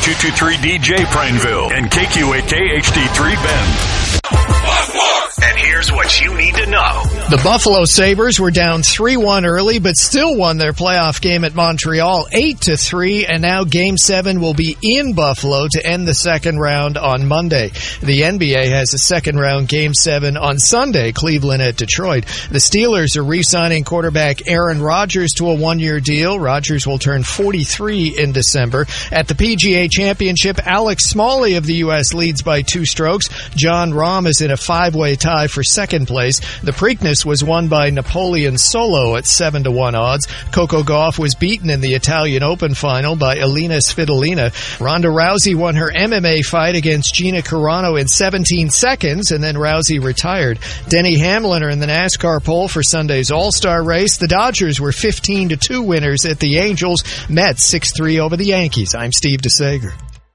92.3 DJ Prineville and KQAK HD3 Bend. And here's what you need to know. The Buffalo Sabres were down 3-1 early, but still won their playoff game at Montreal 8-3, and now Game 7 will be in Buffalo to end the second round on Monday. The NBA has a second round Game 7 on Sunday, Cleveland at Detroit. The Steelers are re-signing quarterback Aaron Rodgers to a one-year deal. Rodgers will turn 43 in December. At the PGA Championship, Alex Smalley of the U.S. leads by 2 strokes. Jon Rahm is in a 5-way tie for second place. The Preakness was won by Napoleon Solo at 7-1 odds. Coco Gauff was beaten in the Italian Open final by Elina Svitolina. Ronda Rousey won her MMA fight against Gina Carano in 17 seconds, and then Rousey retired. Denny Hamlin are in the NASCAR pole for Sunday's All-Star race. The Dodgers were 15-2 winners at the Angels. Mets 6-3 over the Yankees. I'm Steve DeSager.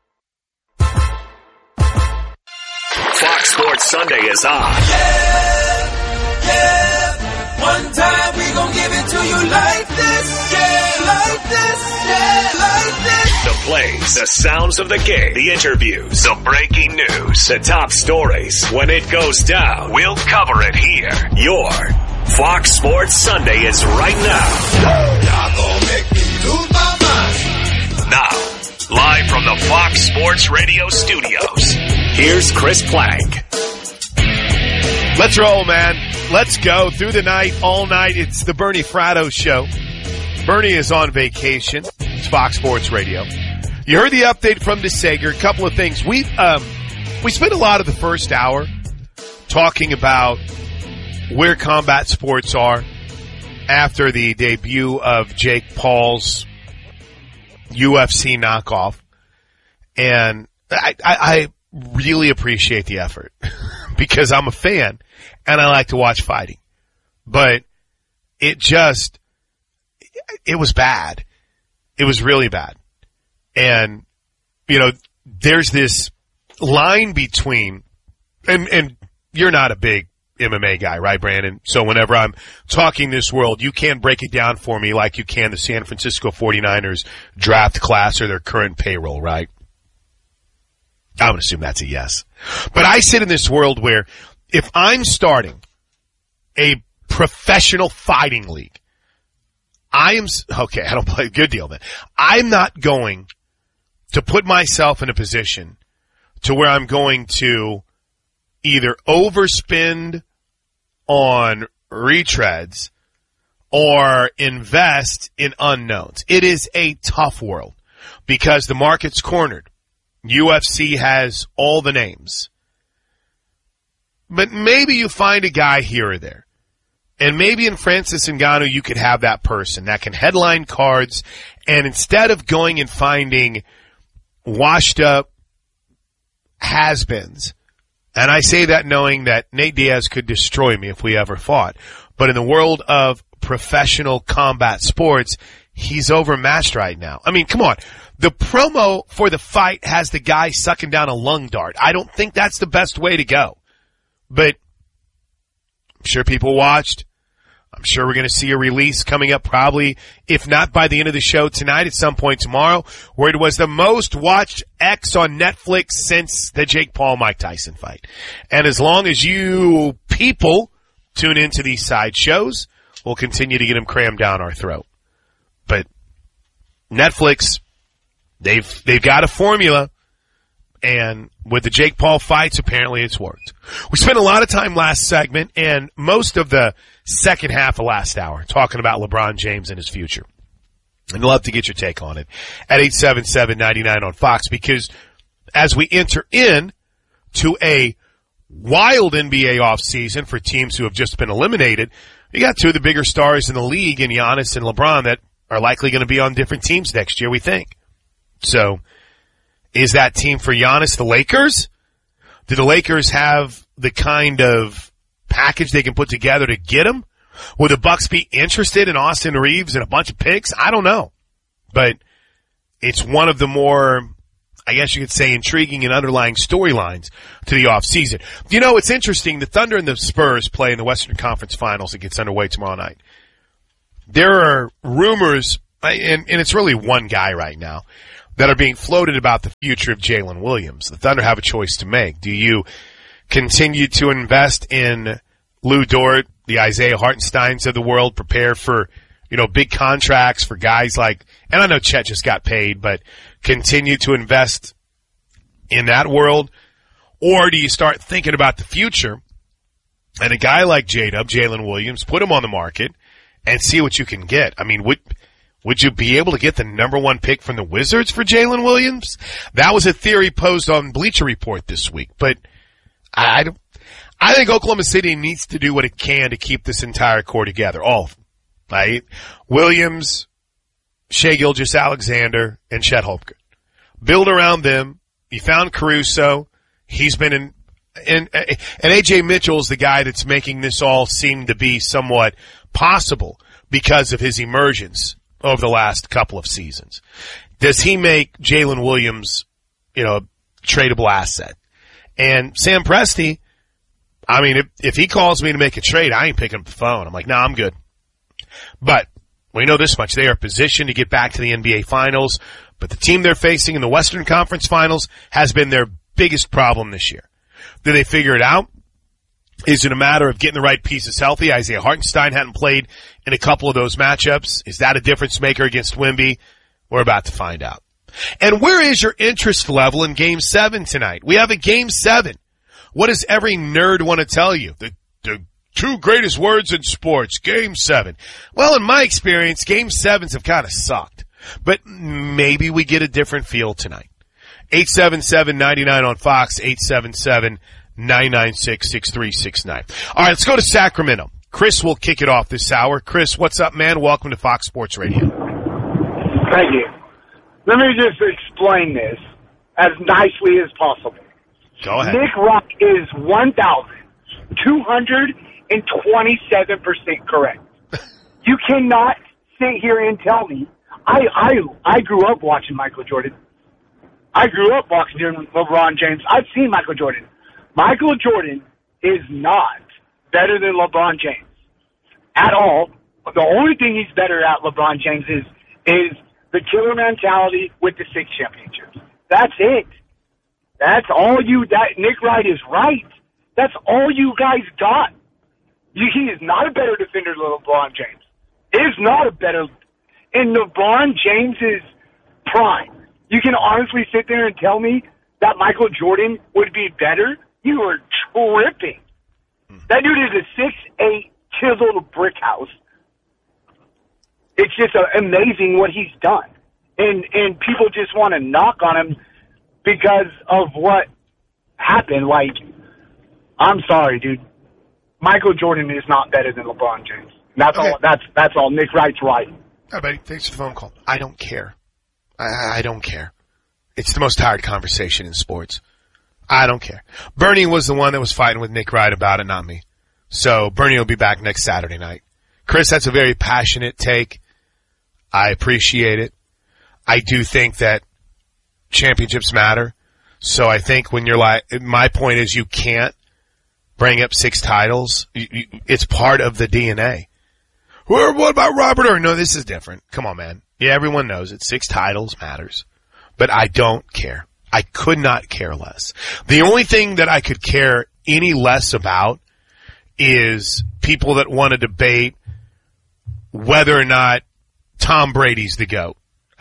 Fox Sports Sunday is on. Yeah. One time we gon' give it to you like this. Yeah, like this. Yeah, like this. The plays, the sounds of the game, the interviews, the breaking news, the top stories. When it goes down, we'll cover it here. Your Fox Sports Sunday is right now. Y'all gon' make me lose my mind. Now, live from the Fox Sports Radio studios, here's Chris Plank. Let's roll, man. Let's go through the night, all night. It's the Bernie Fratto show. Bernie is on vacation. It's Fox Sports Radio. You heard the update from DeSager. A couple of things. We spent a lot of the first hour talking about where combat sports are after the debut of Jake Paul's UFC knockoff. And I really appreciate the effort because I'm a fan and I like to watch fighting. But it was bad. It was really bad. And, you know, there's this line between, and you're not a big MMA guy, right, Brandon? So whenever I'm talking this world, you can't break it down for me like you can the San Francisco 49ers draft class or their current payroll, right? I would assume that's a yes. But I sit in this world where if I'm starting a professional fighting league, I don't play. Good deal then. I'm not going to put myself in a position to where I'm going to either overspend on retreads or invest in unknowns. It is a tough world because the market's cornered. UFC has all the names. But maybe you find a guy here or there. And maybe in Francis Ngannou you could have that person that can headline cards, and instead of going and finding washed up has-beens, and I say that knowing that Nate Diaz could destroy me if we ever fought, but in the world of professional combat sports, he's overmatched right now. I mean, come on. The promo for the fight has the guy sucking down a lung dart. I don't think that's the best way to go. But I'm sure people watched. I'm sure we're going to see a release coming up probably, if not by the end of the show tonight, at some point tomorrow, where it was the most watched X on Netflix since the Jake Paul-Mike Tyson fight. And as long as you people tune into these side shows, we'll continue to get them crammed down our throat. But Netflix, they've got a formula. And with the Jake Paul fights, apparently it's worked. We spent a lot of time last segment and most of the second half of last hour talking about LeBron James and his future. I'd love to get your take on it at 877-99 on Fox, because as we enter in to a wild NBA offseason for teams who have just been eliminated, you got two of the bigger stars in the league in Giannis and LeBron that are likely going to be on different teams next year, we think. So, is that team for Giannis the Lakers? Do the Lakers have the kind of package they can put together to get him? Would the Bucks be interested in Austin Reeves and a bunch of picks? I don't know. But it's one of the more, I guess you could say, intriguing and underlying storylines to the offseason. You know, it's interesting. The Thunder and the Spurs play in the Western Conference Finals. It gets underway tomorrow night. There are rumors, and it's really one guy right now, that are being floated about the future of Jalen Williams. The Thunder have a choice to make. Do you continue to invest in Lou Dort, the Isaiah Hartensteins of the world, prepare for, big contracts for guys like, and I know Chet just got paid, but continue to invest in that world? Or do you start thinking about the future and a guy like J-Dub, Jalen Williams, put him on the market and see what you can get? I mean, would you be able to get the number 1 pick from the Wizards for Jalen Williams? That was a theory posed on Bleacher Report this week, but I think Oklahoma City needs to do what it can to keep this entire core together. All of them, right? Williams, Shai Gilgeous-Alexander, and Chet Holmgren. Build around them. You found Caruso. He's been and AJ Mitchell's the guy that's making this all seem to be somewhat possible because of his emergence over the last couple of seasons. Does he make Jalen Williams, a tradable asset? And Sam Presti, I mean, if he calls me to make a trade, I ain't picking up the phone. I'm like, nah, I'm good. But we know this much. They are positioned to get back to the NBA Finals, but the team they're facing in the Western Conference Finals has been their biggest problem this year. Do they figure it out? Is it a matter of getting the right pieces healthy? Isaiah Hartenstein hadn't played in a couple of those matchups. Is that a difference maker against Wemby? We're about to find out. And where is your interest level in Game 7 tonight? We have a Game 7. What does every nerd want to tell you? The 2 greatest words in sports, Game 7. Well, in my experience, Game 7s have kind of sucked. But maybe we get a different feel tonight. 877-99 on Fox, 877-996-6369. All right, let's go to Sacramento. Chris will kick it off this hour. Chris, what's up, man? Welcome to Fox Sports Radio. Thank you. Let me just explain this as nicely as possible. Go ahead. Nick Wright is 1,227% correct. You cannot sit here and tell me. I grew up watching Michael Jordan. I grew up watching LeBron James. I've seen Michael Jordan. Michael Jordan is not better than LeBron James at all. The only thing he's better at, LeBron James, is the killer mentality with the 6 championships. That's it. That's all Nick Wright is right. That's all you guys got. He is not a better defender than LeBron James. Is not a better. In LeBron James's prime, you can honestly sit there and tell me that Michael Jordan would be better? You are tripping. That dude is a 6'8", chiseled brick house. It's just amazing what he's done. And people just want to knock on him because of what happened. Like, I'm sorry, dude. Michael Jordan is not better than LeBron James. That's okay. That's all. Nick Wright's right. All right, buddy. Thanks for the phone call. I don't care. I don't care. It's the most tired conversation in sports. I don't care. Bernie was the one that was fighting with Nick Wright about it, not me. So Bernie will be back next Saturday night. Chris, that's a very passionate take. I appreciate it. I do think that championships matter. So I think when you're like, my point is you can't bring up 6 titles. It's part of the DNA. What about Robert Ory? No, this is different. Come on, man. Yeah, everyone knows it. 6 titles matters. But I don't care. I could not care less. The only thing that I could care any less about is people that want to debate whether or not Tom Brady's the GOAT.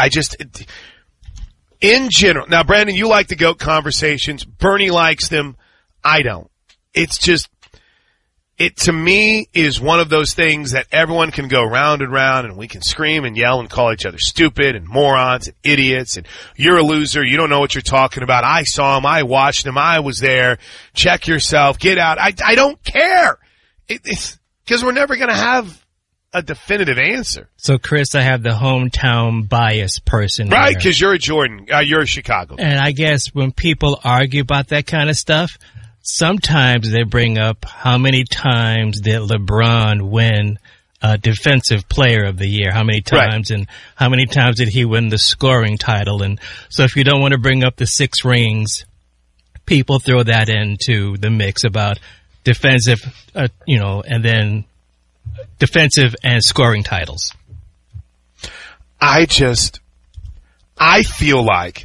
In general, now Brandon, you like the GOAT conversations. Bernie likes them. I don't. It's just, it to me is one of those things that everyone can go round and round and we can scream and yell and call each other stupid and morons and idiots and you're a loser. You don't know what you're talking about. I saw him. I watched him. I was there. Check yourself. Get out. I don't care. It's because we're never going to have a definitive answer. So, Chris, I have the hometown bias person. Right, because you're a Jordan. You're a Chicago. And I guess when people argue about that kind of stuff, sometimes they bring up how many times did LeBron win Defensive Player of the Year? How many times? Right. And how many times did he win the scoring title? And so if you don't want to bring up the 6 rings, people throw that into the mix about defensive, and then defensive and scoring titles. I I feel like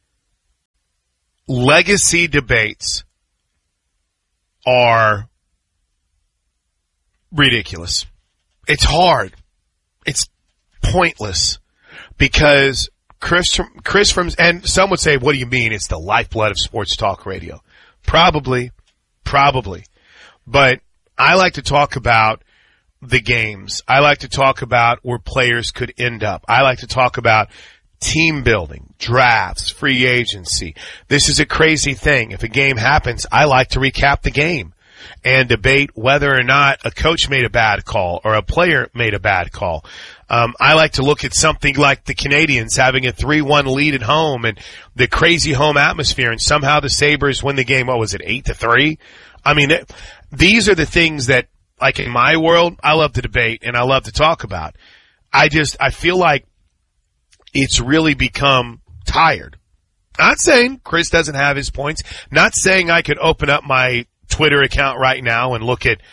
legacy debates are ridiculous. It's hard. It's pointless because Chris from, and some would say, what do you mean? It's the lifeblood of sports talk radio. Probably. But I like to talk about the games. I like to talk about where players could end up. I like to talk about team building, drafts, free agency. This is a crazy thing. If a game happens, I like to recap the game and debate whether or not a coach made a bad call or a player made a bad call. I like to look at something like the Canadians having a 3-1 lead at home and the crazy home atmosphere, and somehow the Sabres win the game. What was it, 8-3? I mean, these are the things that, like in my world, I love to debate and I love to talk about. I feel like it's really become tired. Not saying Chris doesn't have his points. Not saying I could open up my Twitter account right now and look at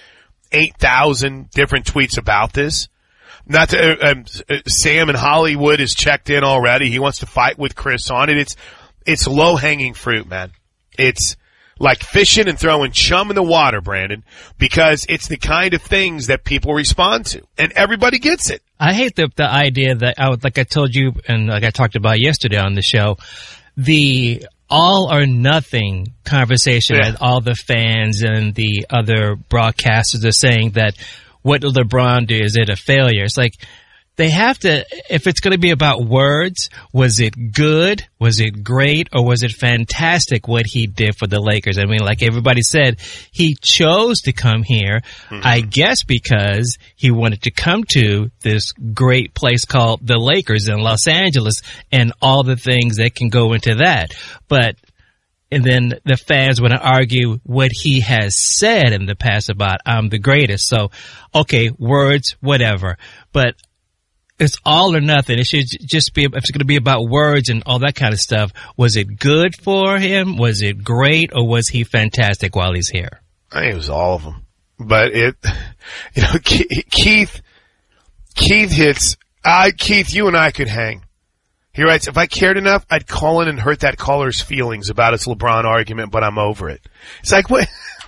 8,000 different tweets about this. Not to, Sam in Hollywood is checked in already. He wants to fight with Chris on it. It's low-hanging fruit, man. It's like fishing and throwing chum in the water, Brandon, because it's the kind of things that people respond to, and everybody gets it. I hate the idea that, like I told you and like I talked about yesterday on the show, the all or nothing conversation that all the fans and the other broadcasters are saying that what did LeBron do? Is it a failure? It's like they have to, if it's going to be about words, was it good? Was it great? Or was it fantastic what he did for the Lakers? I mean, like everybody said, he chose to come here, I guess because he wanted to come to this great place called the Lakers in Los Angeles and all the things that can go into that. And then the fans want to argue what he has said in the past about I'm the greatest. So, okay, words, whatever. But it's all or nothing. It should just be, if it's going to be about words and all that kind of stuff, was it good for him? Was it great? Or was he fantastic while he's here? I think it was all of them. But Keith hits, Keith, you and I could hang. He writes, if I cared enough, I'd call in and hurt that caller's feelings about his LeBron argument, but I'm over it. It's like, what?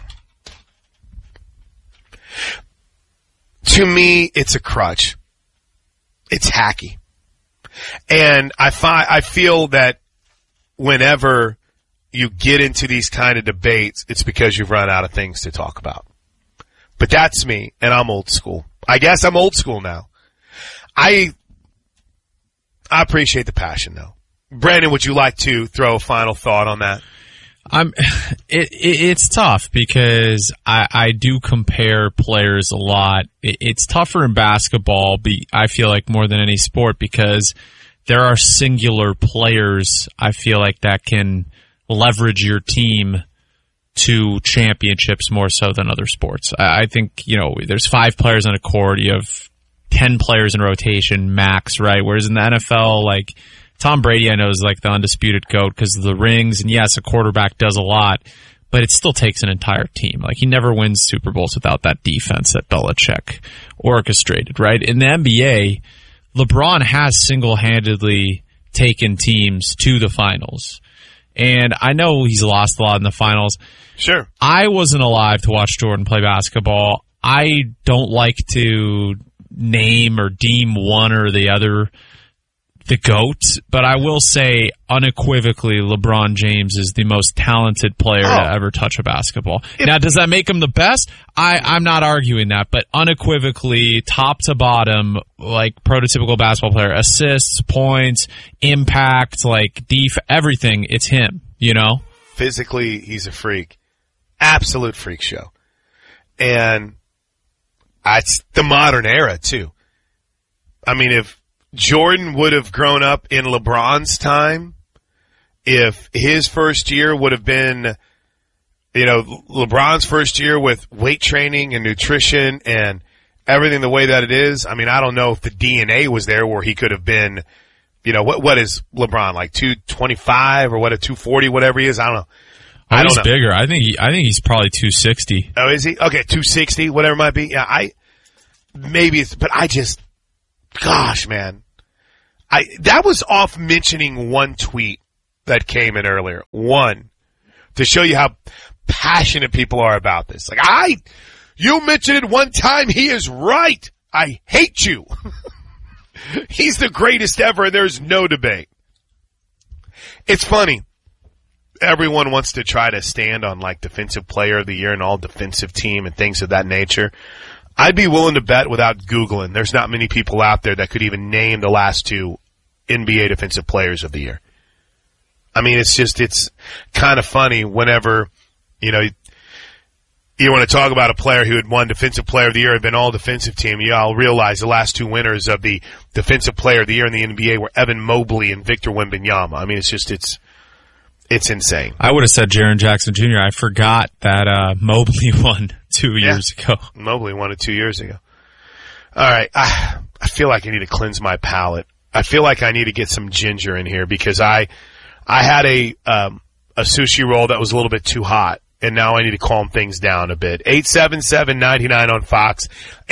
To me, it's a crutch. It's hacky. And I feel that whenever you get into these kind of debates, it's because you've run out of things to talk about. But that's me, and I'm old school. I guess I'm old school now. I appreciate the passion, though. Brandon, would you like to throw a final thought on that? It's tough because I do compare players a lot. It's tougher in basketball, I feel like, more than any sport because there are singular players, I feel like, that can leverage your team to championships more so than other sports. I think, there's 5 players on a court. You have 10 players in rotation max, right? Whereas in the NFL, like Tom Brady, I know, is like the undisputed GOAT because of the rings. And yes, a quarterback does a lot, but it still takes an entire team. Like he never wins Super Bowls without that defense that Belichick orchestrated, right? In the NBA, LeBron has single-handedly taken teams to the finals. And I know he's lost a lot in the finals. Sure. I wasn't alive to watch Jordan play basketball. I don't like to name or deem one or the other the GOAT, but I will say unequivocally LeBron James is the most talented player to ever touch a basketball. Now, does that make him the best? I'm not arguing that, but unequivocally, top to bottom, like prototypical basketball player, assists, points, impact, like everything, it's him, Physically, he's a freak. Absolute freak show. And it's the modern era, too. I mean, if Jordan would have grown up in LeBron's time, if his first year would have been, LeBron's first year with weight training and nutrition and everything the way that it is, I mean, I don't know if the DNA was there where he could have been, what is LeBron, like 225 or what, a 240, whatever he is? I don't know. He's bigger. I think he's probably 260. Oh, is he? Okay, 260, whatever it might be. Yeah, but gosh, man. That was off mentioning one tweet that came in earlier. One, to show you how passionate people are about this. Like, you mentioned it one time, he is right. I hate you. He's the greatest ever, and there's no debate. It's funny. Everyone wants to try to stand on, like, defensive player of the year and all defensive team and things of that nature. I'd be willing to bet without Googling. There's not many people out there that could even name the last 2 NBA defensive players of the year. I mean, it's kind of funny whenever, you want to talk about a player who had won defensive player of the year, had been all defensive team. I'll realize the last 2 winners of the defensive player of the year in the NBA were Evan Mobley and Victor Wembanyama. I mean, it's insane. I would have said Jaren Jackson Jr. I forgot that Mobley won 2 years ago. Mobley won it 2 years ago. All right. I feel like I need to cleanse my palate. I feel like I need to get some ginger in here because I had a sushi roll that was a little bit too hot, and now I need to calm things down a bit. 877-99 on Fox,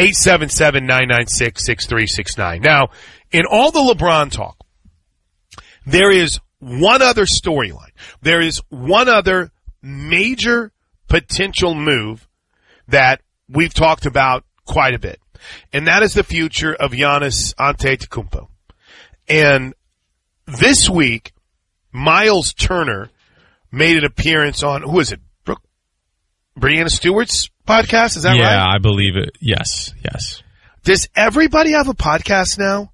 877-996-6369. Now, in all the LeBron talk, there is one other storyline. There is one other major potential move that we've talked about quite a bit, and that is the future of Giannis Antetokounmpo. And this week, Miles Turner made an appearance on, who is it? Brianna Stewart's podcast? Is that right? Yeah, I believe it. Yes. Does everybody have a podcast now?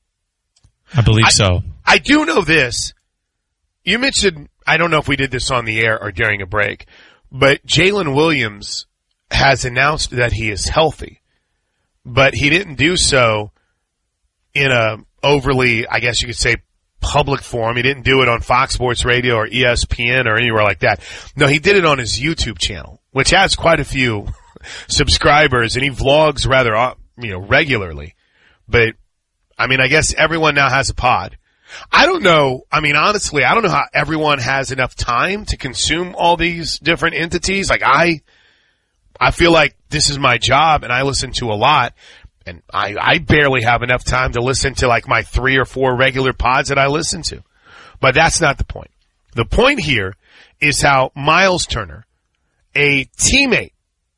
I believe so. I do know this. You mentioned, I don't know if we did this on the air or during a break, but Jalen Williams has announced that he is healthy, but he didn't do so in a overly, I guess you could say, public forum. He didn't do it on Fox Sports Radio or ESPN or anywhere like that. No, he did it on his YouTube channel, which has quite a few subscribers, and he vlogs rather, regularly. But, I mean, I guess everyone now has a pod. I don't know. I mean, honestly, I don't know how everyone has enough time to consume all these different entities. Like, I feel like this is my job, and I listen to a lot. And I barely have enough time to listen to like my 3 or 4 regular pods that I listen to. But that's not the point. The point here is how Miles Turner, a teammate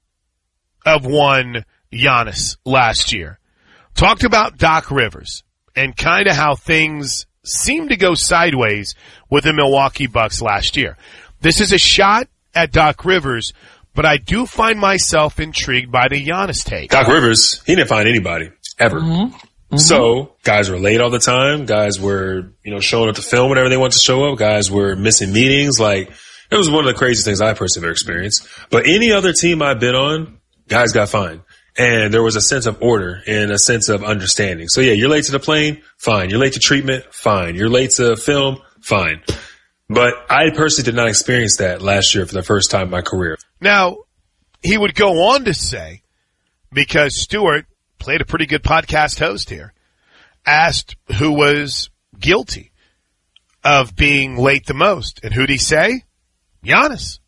of one Giannis last year, talked about Doc Rivers and kind of how things seemed to go sideways with the Milwaukee Bucks last year. This is a shot at Doc Rivers, but I do find myself intrigued by the Giannis take. Doc Rivers, he didn't find anybody, ever. Mm-hmm. So, guys were late all the time. Guys were, showing up to film whenever they wanted to show up. Guys were missing meetings. Like, it was one of the craziest things I personally ever experienced. But any other team I've been on, guys got fined. And there was a sense of order and a sense of understanding. So, yeah, you're late to the plane, fine. You're late to treatment, fine. You're late to film, fine. But I personally did not experience that last year for the first time in my career. Now, he would go on to say, because Stewart played a pretty good podcast host here, asked who was guilty of being late the most. And who'd he say? Giannis.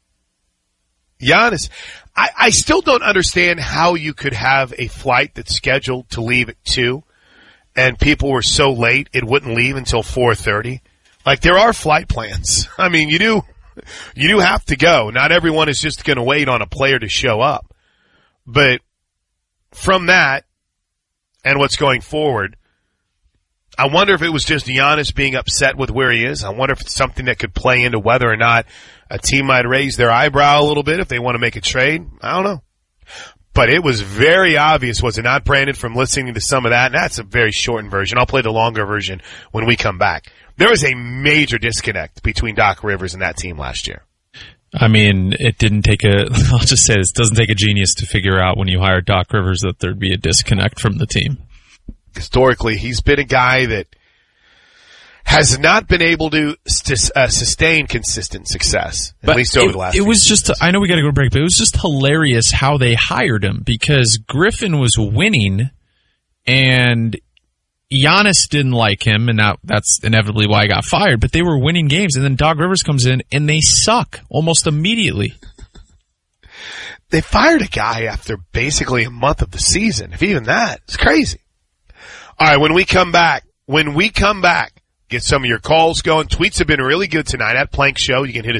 I still don't understand how you could have a flight that's scheduled to leave at 2 and people were so late it wouldn't leave until 4:30. Like, there are flight plans. I mean, you do have to go. Not everyone is just going to wait on a player to show up. But from that and what's going forward, I wonder if it was just Giannis being upset with where he is. I wonder if it's something that could play into whether or not a team might raise their eyebrow a little bit if they want to make a trade. I don't know. But it was very obvious, was it not, Brandon, from listening to some of that? And that's a very shortened version. I'll play the longer version when we come back. There was a major disconnect between Doc Rivers and that team last year. I mean, it didn't take I'll just say this, it doesn't take a genius to figure out when you hire Doc Rivers that there'd be a disconnect from the team. Historically, he's been a guy that has not been able to sustain consistent success, at least over the last few seasons. I know we got to go to break, but it was just hilarious how they hired him because Griffin was winning and Giannis didn't like him, and that's inevitably why he got fired, but they were winning games, and then Doc Rivers comes in, and they suck almost immediately. They fired a guy after basically a month of the season, if even that. It's crazy. All right, when we come back, When we come back, get some of your calls going. Tweets have been really good tonight at Plank Show. You can hit us